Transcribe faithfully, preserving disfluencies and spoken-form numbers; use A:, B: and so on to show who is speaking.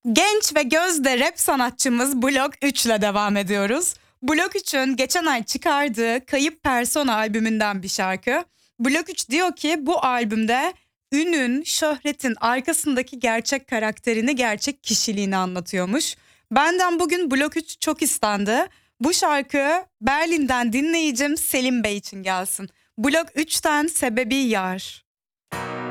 A: Genç ve gözde rap sanatçımız Blok üç ile devam ediyoruz. Blok üçün geçen ay çıkardığı Kayıp Persona albümünden bir şarkı. Blok üç diyor ki bu albümde ünün, şöhretin arkasındaki gerçek karakterini, gerçek kişiliğini anlatıyormuş. Benden bugün Blok üç çok istendi. Bu şarkı Berlin'den dinleyicim Selim Bey için gelsin. Blok üçten Sebebi Yar.